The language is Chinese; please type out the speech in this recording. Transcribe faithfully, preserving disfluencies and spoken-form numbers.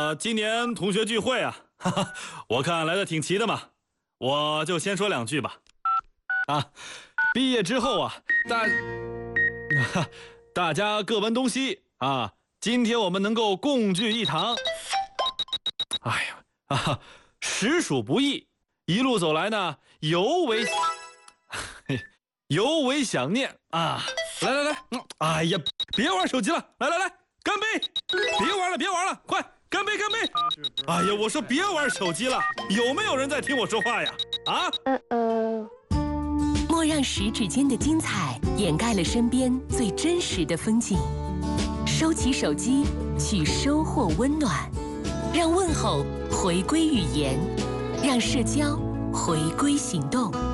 呃，今年同学聚会啊，哈哈，我看来的挺齐的嘛，我就先说两句吧。啊，毕业之后啊，大，啊、大家各奔东西啊。今天我们能够共聚一堂，哎呀啊，实属不易。一路走来呢，尤为，尤为想念啊。来来来，嗯，哎呀，别玩手机了，来来来，干杯！别玩了，别玩了，快干杯干杯！哎呀，我说别玩手机了，有没有人在听我说话呀？啊？ 嗯嗯。 莫让十指间的精彩掩盖了身边最真实的风景。收起手机，去收获温暖，让问候回归语言，让社交回归行动。